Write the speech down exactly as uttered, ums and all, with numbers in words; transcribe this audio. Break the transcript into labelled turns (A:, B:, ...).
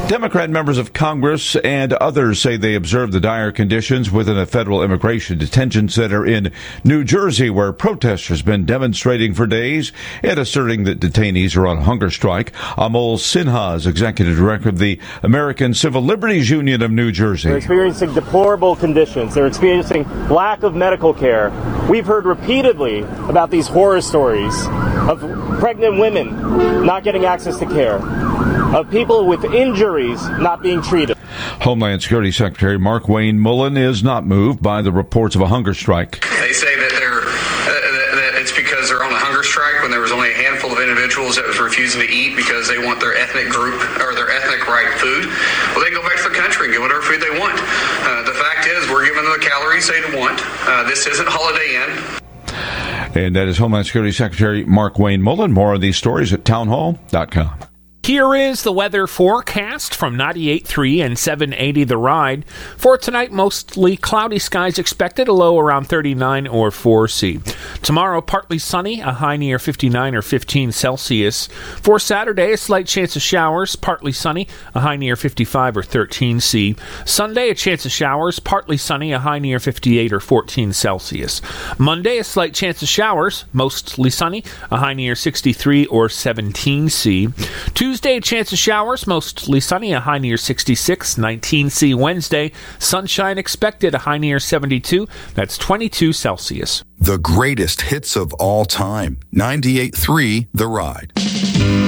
A: Democrat members of Congress and others say they observed the dire conditions within a federal immigration detention center in New Jersey, where protesters have been demonstrating for days and asserting that detainees are on hunger strike. Amol Sinha is executive director of the American Civil Liberties Union of New Jersey.
B: They're experiencing deplorable conditions. They're experiencing lack of medical care. We've heard repeatedly about these horror stories of pregnant women not getting access to care, of people with injuries not being treated.
A: Homeland Security Secretary Mark Wayne Mullen is not moved by the reports of a hunger strike.
C: They say that they're uh, that it's because they're on a hunger strike when there was only a handful of individuals that was refusing to eat because they want their ethnic group or their ethnic right food. Well, they go back to their country and get whatever food they want. Uh, the fact is, we're giving them the calories they want. Uh, this isn't Holiday Inn.
A: And that is Homeland Security Secretary Mark Wayne Mullen. More of these stories at townhall dot com.
D: Here is the weather forecast from ninety-eight point three and seven eighty The Ride. For tonight, mostly cloudy skies expected, a low around thirty-nine or four C. Tomorrow, partly sunny, a high near fifty-nine or fifteen Celsius. For Saturday, a slight chance of showers, partly sunny, a high near fifty-five or thirteen C. Sunday, a chance of showers, partly sunny, a high near fifty-eight or fourteen Celsius. Monday, a slight chance of showers, mostly sunny, a high near sixty-three or seventeen C. Tuesday, a chance of showers, mostly sunny, a high near sixty-six, nineteen C. Wednesday, sunshine expected, a high near seventy-two, that's twenty-two Celsius.
E: The greatest hits of all time. ninety-eight point three The Ride.